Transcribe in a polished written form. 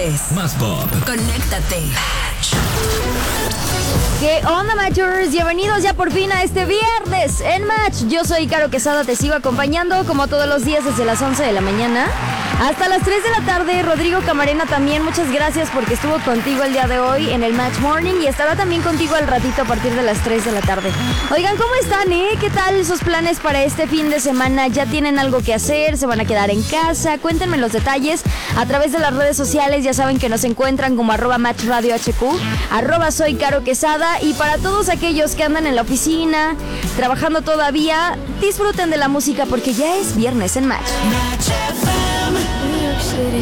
es más pop. Conéctate. ¿Qué onda, Matchers? Bienvenidos ya por fin a este viernes en Match. Yo soy Caro Quesada, te sigo acompañando como todos los días desde las 11 de la mañana hasta las 3 de la tarde. Rodrigo Camarena también, muchas gracias porque estuvo contigo el día de hoy en el Match Morning y estará también contigo al ratito a partir de las 3 de la tarde. Oigan, ¿cómo están, ¿Qué tal esos planes para este fin de semana? ¿Ya tienen algo que hacer? ¿Se van a quedar en casa? Cuéntenme los detalles a través de las redes sociales. Ya saben que nos encuentran como @MatchRadioHQ, @soy Caro Quesada. Y para todos aquellos que andan en la oficina, trabajando todavía, disfruten de la música porque ya es viernes en Match. New York City